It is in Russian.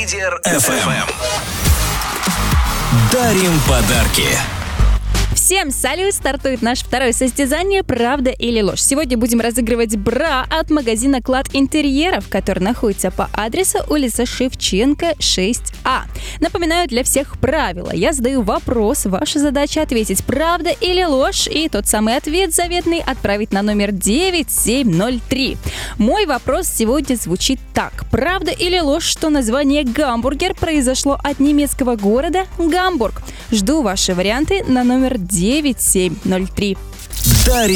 Лидер FM. Дарим подарки. Всем салют! Стартует наше второе состязание «Правда или ложь». Сегодня будем разыгрывать бра от магазина «Клад интерьеров», который находится по адресу улица Шевченко, 6А. Напоминаю для всех правила. Я задаю вопрос, ваша задача ответить «Правда или ложь», и тот самый ответ заветный отправить на номер 9703. Мой вопрос сегодня звучит так. Правда или ложь, что название «гамбургер» произошло от немецкого города Гамбург? Жду ваши варианты на номер 9703. Дарим